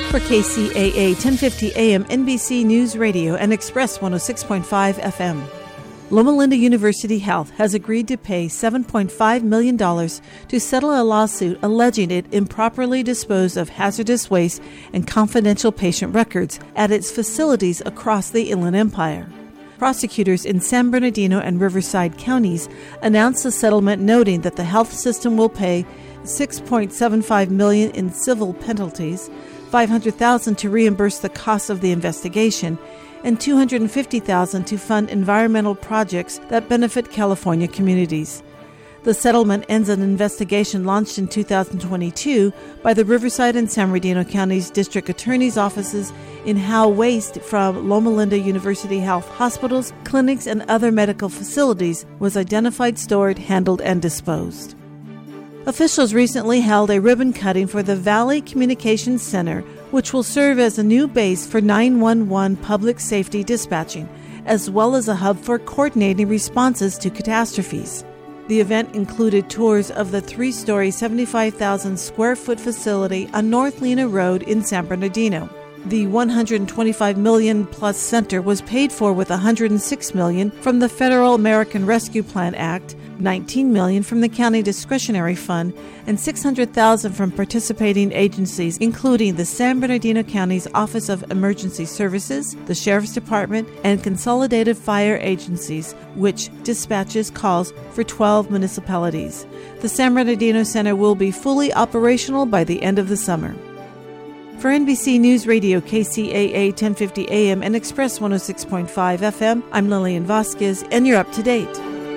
For KCAA 1050 AM NBC News Radio and Express 106.5 FM. Loma Linda University Health has agreed to pay $7.5 million to settle a lawsuit alleging it improperly disposed of hazardous waste and confidential patient records at its facilities across the Inland Empire. Prosecutors in San Bernardino and Riverside counties announced the settlement, noting that the health system will pay $6.75 million in civil penalties, $500,000 to reimburse the cost of the investigation, and $250,000 to fund environmental projects that benefit California communities. The settlement ends an investigation launched in 2022 by the Riverside and San Bernardino County's district attorney's offices in how waste from Loma Linda University Health hospitals, clinics, and other medical facilities was identified, stored, handled, and disposed. Officials recently held a ribbon cutting for the Valley Communications Center, which will serve as a new base for 911 public safety dispatching, as well as a hub for coordinating responses to catastrophes. The event included tours of the 3-story, 75,000 square foot facility on North Lena Road in San Bernardino. The $125 million plus center was paid for with $106 million from the Federal American Rescue Plan Act, $19 million from the County Discretionary Fund, and $600,000 from participating agencies, including the San Bernardino County's Office of Emergency Services, the Sheriff's Department, and Consolidated Fire Agencies, which dispatches calls for 12 municipalities. The San Bernardino Center will be fully operational by the end of the summer. For NBC News Radio, KCAA 1050 AM and Express 106.5 FM, I'm Lillian Vasquez, and you're up to date.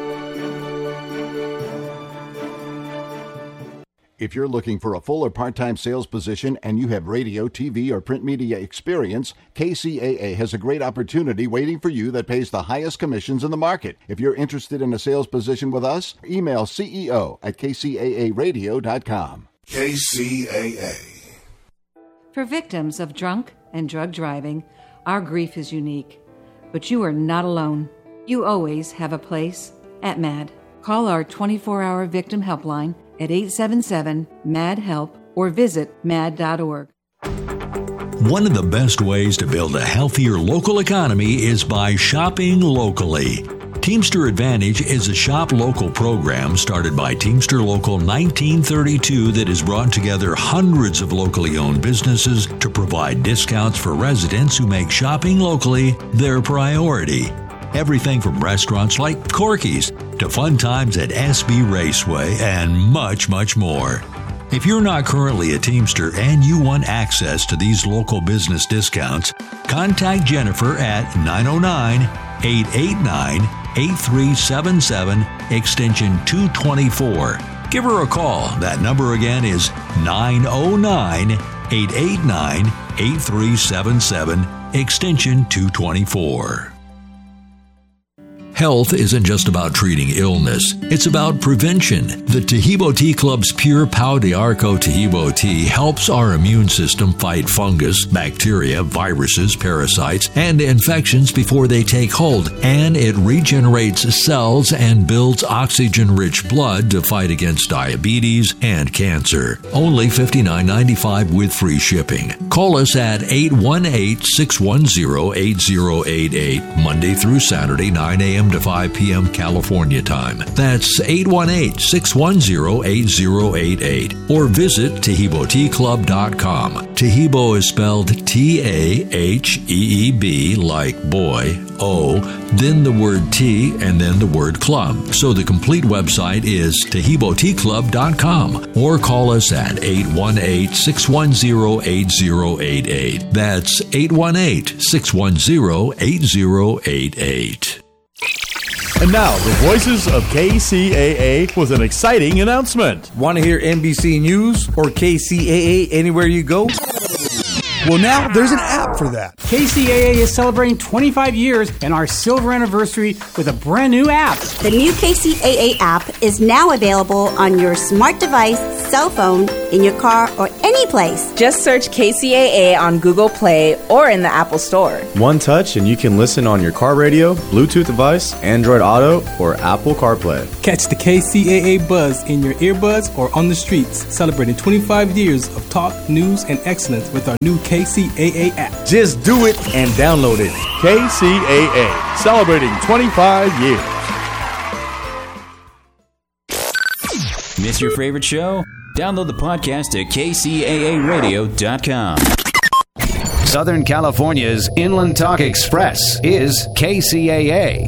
If you're looking for a full or part-time sales position and you have radio, TV, or print media experience, KCAA has a great opportunity waiting for you that pays the highest commissions in the market. If you're interested in a sales position with us, email ceo@kcaaradio.com. KCAA. For victims of drunk and drug driving, our grief is unique. But you are not alone. You always have a place at MAD. Call our 24-hour victim helpline at 877-MAD-HELP or visit mad.org. One of the best ways to build a healthier local economy is by shopping locally. Teamster Advantage is a shop local program started by Teamster Local 1932 that has brought together hundreds of locally owned businesses to provide discounts for residents who make shopping locally their priority. Everything from restaurants like Corky's to fun times at SB Raceway and much, much more. If you're not currently a Teamster and you want access to these local business discounts, contact Jennifer at 909-889-8377, extension 224. Give her a call. That number again is 909-889-8377, extension 224. Health isn't just about treating illness. It's about prevention. The Tahibo Tea Club's Pure Pau de Arco Tahibo tea helps our immune system fight fungus, bacteria, viruses, parasites, and infections before they take hold, and it regenerates cells and builds oxygen-rich blood to fight against diabetes and cancer. Only $59.95 with free shipping. Call us at 818-610-8088, Monday through Saturday, 9 a.m. to 5 p.m. California time. That's 818-610-8088. Or visit TahiboTeaClub.com. Tahibo is spelled T-A-H-E-E-B, like boy, O, then the word tea, and then the word club. So the complete website is TahiboTeaClub.com. Or call us at 818-610-8088. That's 818-610-8088. And now, the voices of KCAA with an exciting announcement. Want to hear NBC News or KCAA anywhere you go? Well, now there's an app for that. KCAA is celebrating 25 years and our silver anniversary with a brand new app. The new KCAA app is now available on your smart device, cell phone, in your car, or any place. Just search KCAA on Google Play or in the Apple Store. One touch and you can listen on your car radio, Bluetooth device, Android Auto, or Apple CarPlay. Catch the KCAA buzz in your earbuds or on the streets, celebrating 25 years of talk, news, and excellence with our new KCAA app. Just do it and download it. KCAA, celebrating 25 years. Miss your favorite show? Download the podcast at kcaaradio.com. Southern California's Inland Talk Express is KCAA.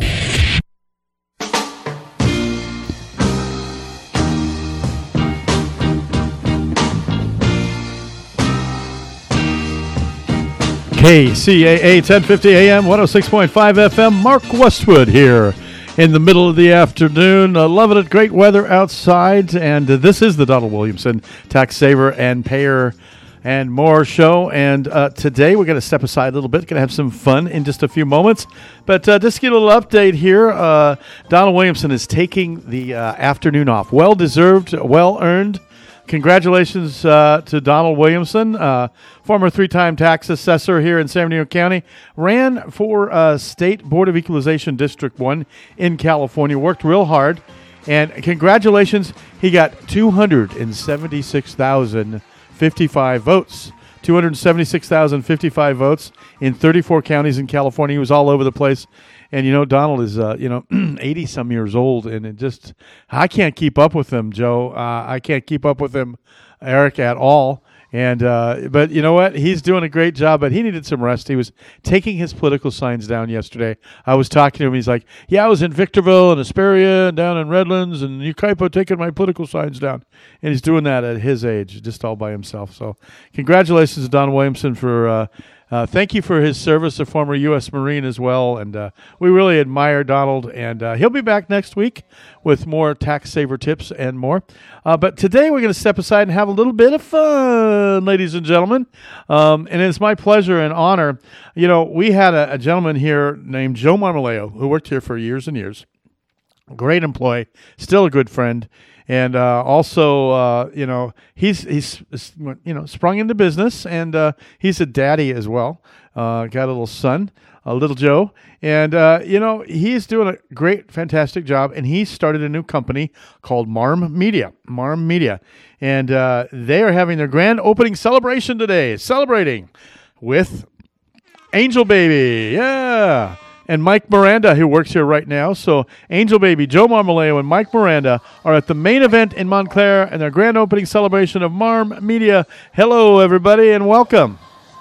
KCAA 1050 AM, 106.5 FM. Mark Westwood here in the middle of the afternoon. Loving it. Great weather outside. And this is the Donald Williamson Tax Saver and Payer and More show. And today we're going to step aside a little bit. Going to have some fun in just a few moments. But just to get a little update here, Donald Williamson is taking the afternoon off. Well-deserved, well-earned. Congratulations to Donald Williamson, former three-time tax assessor here in San Bernardino County. Ran for State Board of Equalization District 1 in California. Worked real hard. And congratulations, he got 276,055 votes. 276,055 votes in 34 counties in California. He was all over the place. And, you know, Donald is, 80-some years old, and it just, I can't keep up with him, Joe. I can't keep up with him, Eric, at all. And but you know what? He's doing a great job, but he needed some rest. He was taking his political signs down yesterday. I was talking to him. He's like, yeah, I was in Victorville and Hesperia and down in Redlands and Yucaipa taking my political signs down. And he's doing that at his age, just all by himself. So congratulations to Don Williamson for thank you for his service, a former U.S. Marine as well. And we really admire Donald. And he'll be back next week with more tax saver tips and more. But today we're going to step aside and have a little bit of fun, ladies and gentlemen. And it's my pleasure and honor. You know, we had a gentleman here named Joe Marmoleo who worked here for years and years. Great employee, still a good friend. And also, he's sprung into business, and he's a daddy as well. Got a little son, little Joe. And, he's doing a great, fantastic job. And he started a new company called Marm Media. And they are having their grand opening celebration today, celebrating with Angel Baby. Yeah. And Mike Miranda, who works here right now. So Angel Baby, Joe Marmoleo, and Mike Miranda are at the main event in Montclair and their grand opening celebration of Marm Media. Hello, everybody, and welcome.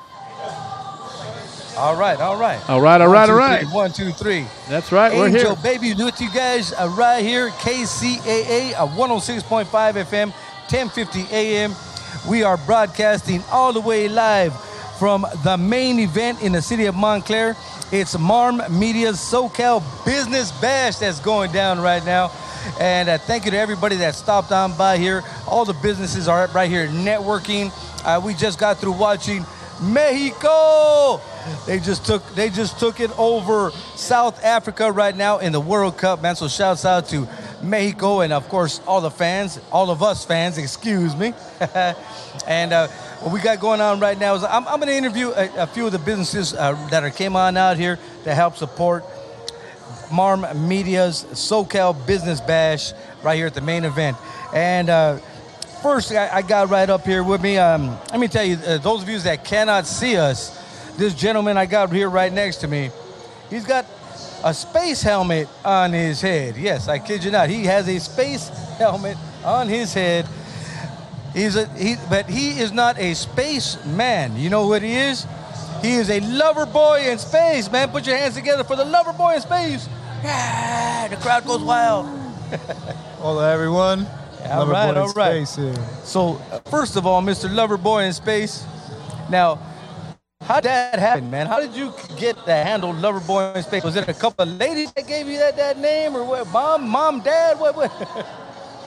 All right. 1, 2, 3. That's right, we're here. Angel Baby with you guys right here, KCAA, 106.5 FM, 1050 AM. We are broadcasting all the way live from the main event in the city of Montclair. It's Marm Media's SoCal Business Bash that's going down right now. And thank you to everybody that stopped on by here. All the businesses are right here networking. We just got through watching Mexico. They just took it over South Africa right now in the World Cup, man. So shouts out to Mexico and, of course, all of us fans, excuse me. And what we got going on right now is I'm going to interview a few of the businesses that came on out here to help support Marm Media's SoCal Business Bash right here at the main event. And first, I got right up here with me. Let me tell you, those of you that cannot see us, this gentleman I got here right next to me, he's got a space helmet on his head. Yes, I kid you not. He has a space helmet on his head. But he is not a space man. You know what he is? He is a lover boy in space, man. Put your hands together for the lover boy in space. Yeah, the crowd goes wild. Hello, everyone. All right. So, first of all, Mr. Lover Boy in Space. Now, how did that happen, man? How did you get the handle Lover Boy in Space? Was it a couple of ladies that gave you that name, or what? Mom, dad, what?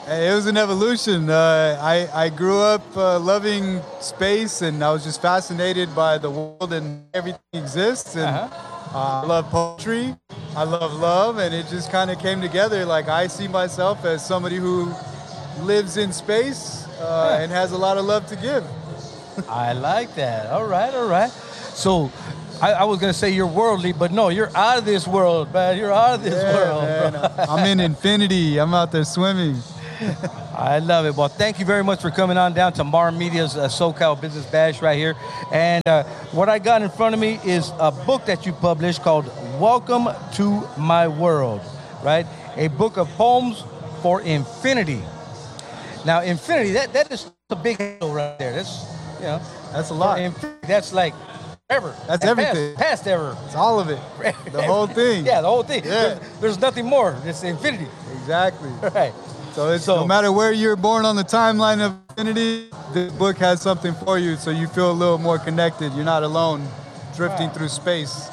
Hey, it was an evolution. I grew up loving space, and I was just fascinated by the world and everything exists. And I love poetry. I love love, and it just kind of came together. Like, I see myself as somebody who lives in space and has a lot of love to give. I like that. All right. So I was going to say you're worldly, but no, you're out of this world, man. You're out of this world. Man. I'm in infinity. I'm out there swimming. I love it. Well, thank you very much for coming on down to Mar Media's SoCal Business Bash right here. And what I got in front of me is a book that you published called Welcome to My World, right? A book of poems for infinity. Now, infinity, that is a big deal right there. That's a lot. That's like ever. That's everything. Past ever. It's all of it. The whole thing. Yeah, the whole thing. Yeah. There's nothing more. It's infinity. Exactly. Right. So no matter where you're born on the timeline of infinity, this book has something for you, so you feel a little more connected. You're not alone, drifting through space.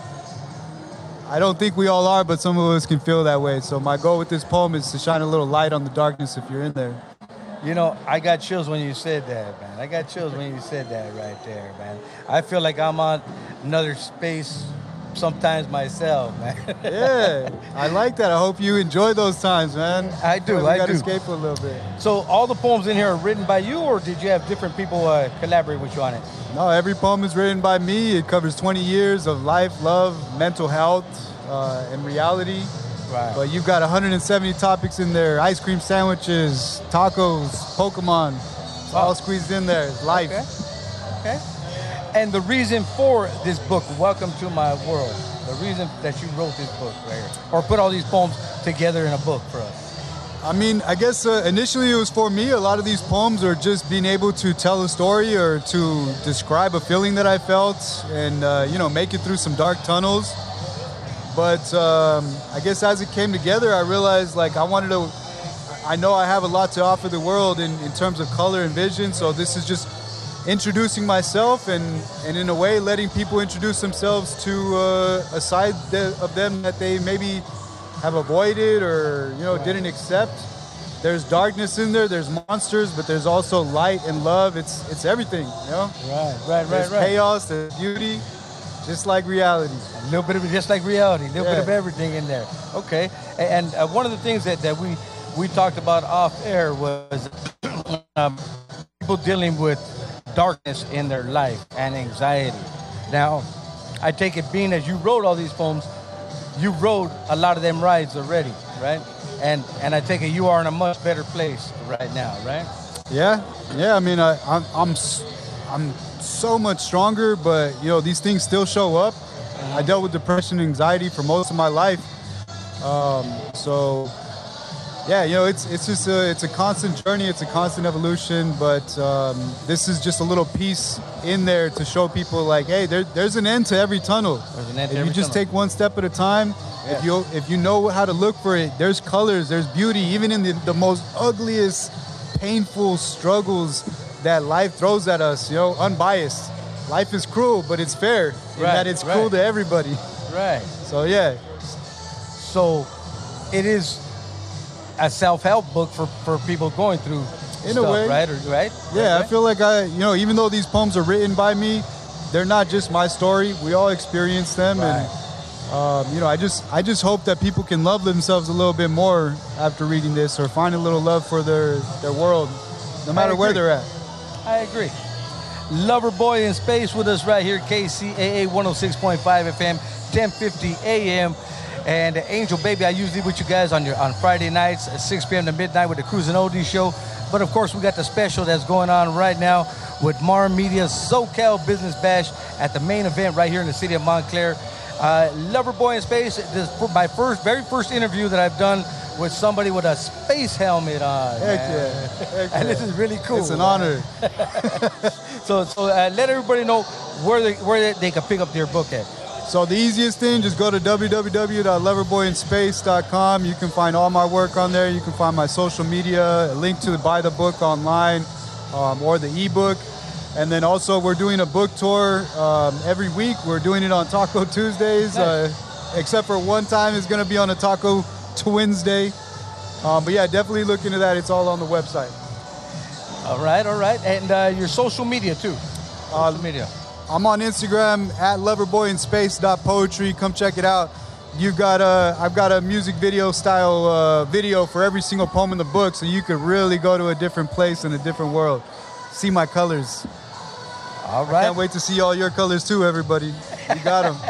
I don't think we all are, but some of us can feel that way. So my goal with this poem is to shine a little light on the darkness if you're in there. You know, I got chills when you said that, man. I got chills when you said that right there, man. I feel like I'm on another space sometimes myself, man. Yeah, I like that. I hope you enjoy those times, man. I do. We got to escape a little bit. So all the poems in here are written by you, or did you have different people collaborate with you on it? No, every poem is written by me. It covers 20 years of life, love, mental health, and reality. Right. But you've got 170 topics in there: ice cream sandwiches, tacos, Pokemon. It's all squeezed in there. Life. Okay. And the reason for this book, Welcome to My World, the reason that you wrote this book right here, or put all these poems together in a book for us? I mean, I guess initially it was for me. A lot of these poems are just being able to tell a story or to describe a feeling that I felt and, make it through some dark tunnels. But I guess as it came together, I realized, like, I know I have a lot to offer the world in terms of color and vision, so this is just introducing myself and in a way letting people introduce themselves to a side of them that they maybe have avoided or didn't accept. There's darkness in there, there's monsters, but there's also light and love. It's everything, Right. There's chaos, there's beauty, just like reality. A little bit of just like reality, a little bit of everything in there. Okay. And one of the things that we talked about off air was people dealing with darkness in their life and anxiety. Now, I take it, being as you wrote all these poems, you rode a lot of them rides already, right? And I take it you are in a much better place right now, right? Yeah. I mean, I'm so much stronger, but these things still show up. I dealt with depression and anxiety for most of my life, so. Yeah, it's just it's a constant journey. It's a constant evolution. But this is just a little piece in there to show people, like, hey, there's an end to every tunnel. If you just take one step at a time, if you know how to look for it, there's colors, there's beauty, even in the most ugliest, painful struggles that life throws at us. Unbiased. Life is cruel, but it's fair in that it's cruel to everybody. Right. So yeah. So it is a self-help book for people going through in a way, right? Yeah, right? I feel like even though these poems are written by me, they're not just my story. We all experience them, and I just hope that people can love themselves a little bit more after reading this, or find a little love for their world, no matter where they're at. I agree. Loverboy in Space with us right here, KCAA 106.5 FM, 1050 AM. And Angel Baby, I usually with you guys on Friday nights at 6 p.m. to midnight with the Cruising Oldies show. But, of course, we got the special that's going on right now with Mar Media's SoCal Business Bash at the main event right here in the city of Montclair. Loverboy in Space, this is my very first interview that I've done with somebody with a space helmet on. Heck yeah. And this is really cool. It's an honor. So let everybody know where they can pick up their book at. So the easiest thing, just go to www.loverboyinspace.com. You can find all my work on there. You can find my social media, a link to buy the book online, or the ebook. And then also we're doing a book tour every week. We're doing it on Taco Tuesdays, except for one time it's going to be on a Taco Wednesday. But yeah, definitely look into that. It's all on the website. All right. And your social media too. Social media. I'm on Instagram at loverboyinspace.poetry. Come check it out. I've got a music video style video for every single poem in the book, so you could really go to a different place in a different world. See my colors. All right. I can't wait to see all your colors too, everybody. You got them.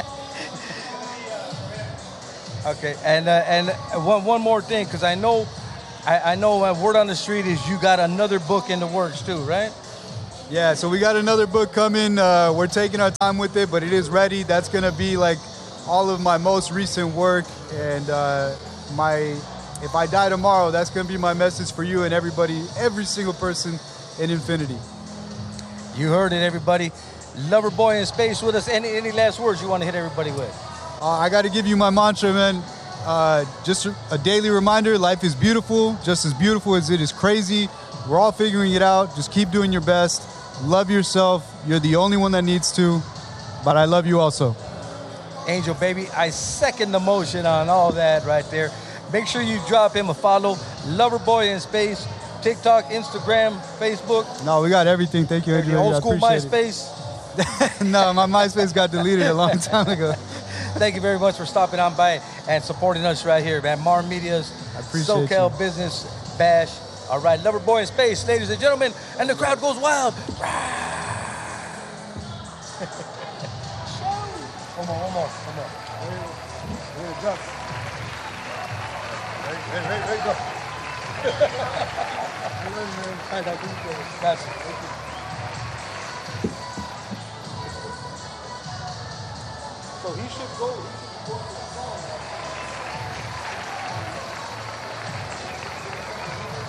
Okay, and one more thing, because I know word on the street is you got another book in the works too, right? Yeah, so we got another book coming. We're taking our time with it, but it is ready. That's going to be like all of my most recent work, and if I die tomorrow, that's going to be my message for you and everybody, every single person in Infinity. You heard it, everybody. Loverboy in space with us. Any last words you want to hit everybody with? I got to give you my mantra, man. Just a daily reminder, life is beautiful, just as beautiful as it is crazy. We're all figuring it out. Just keep doing your best. Love yourself. You're the only one that needs to, but I love you also. Angel, baby, I second the motion on all that right there. Make sure you drop him a follow. Loverboy in space, TikTok, Instagram, Facebook. No, we got everything. Thank you, Angel. Old school MySpace. No, my MySpace got deleted a long time ago. Thank you very much for stopping on by and supporting us right here, man. Mar Media's SoCal Business Bash. All right, Loverboy in space, ladies and gentlemen, and the crowd goes wild. One more. Here it goes. Hey, go. That's it. So he should go to the song.